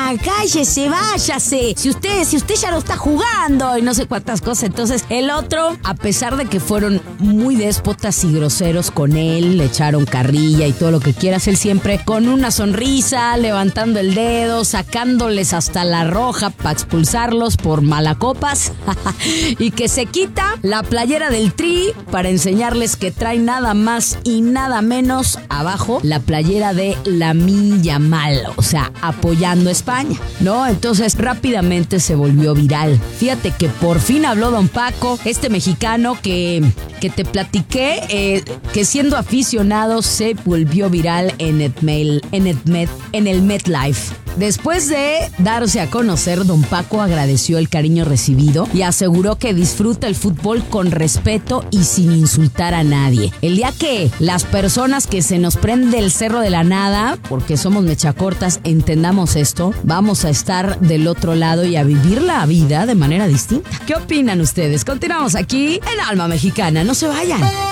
cállese, váyase. Si usted ya no está jugando y no sé cuántas cosas. Entonces el otro, a pesar de que fueron muy déspotas y groseros con él, le echaron carrilla y todo lo que quieras, él siempre con una sonrisa, levantando el dedo, sacándoles hasta la roja para expulsarlos por malacopas y que se quita la playera del Tri para enseñarles que trae nada más y nada menos abajo la playera de Lamine Yamal, o sea, apoyando a España, ¿no? Entonces rápidamente se volvió viral. Fíjate que por fin habló don Paco, este mexicano que te platiqué, que siendo aficionado se volvió viral en el MetLife. Después de darse a conocer, don Paco agradeció el cariño recibido y aseguró que disfruta el fútbol con respeto y sin insultar a nadie. El día que las personas que se nos prende el cerro de la nada, porque somos mechacortas, entendamos esto, vamos a estar del otro lado y a vivir la vida de manera distinta. ¿Qué opinan ustedes? Continuamos aquí en Alma Mexicana. No se vayan.